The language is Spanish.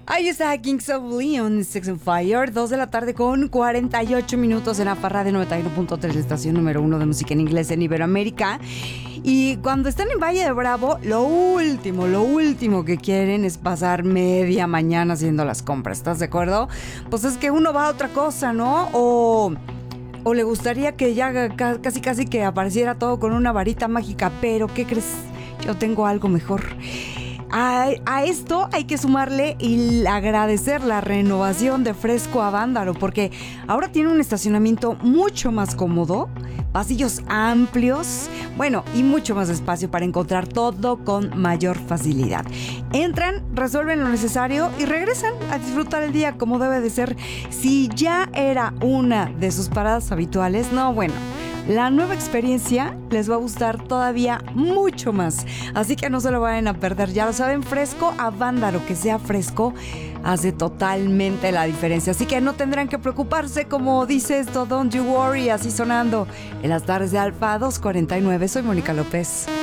Ahí está Kings of Leon, Sex and Fire, 2 de la tarde con 48 minutos en la parra de 91.3, la estación número 1 de música en inglés en Iberoamérica. Y cuando están en Valle de Bravo, lo último que quieren es pasar media mañana haciendo las compras, ¿estás de acuerdo? Pues es que uno va a otra cosa, ¿no? O le gustaría que ya casi que apareciera todo con una varita mágica, pero ¿qué crees? Yo tengo algo mejor. A esto hay que sumarle y agradecer la renovación de Fresco Avándaro, porque ahora tiene un estacionamiento mucho más cómodo, pasillos amplios, bueno, y mucho más espacio para encontrar todo con mayor facilidad. Entran, resuelven lo necesario y regresan a disfrutar el día como debe de ser. Si ya era una de sus paradas habituales, no, bueno, la nueva experiencia les va a gustar todavía mucho más. Así que no se lo vayan a perder. Ya lo saben, Fresco Avándaro, que sea fresco, hace totalmente la diferencia. Así que no tendrán que preocuparse, como dice esto, Don't You Worry, así sonando en las tardes de Alfa 249. Soy Mónica López.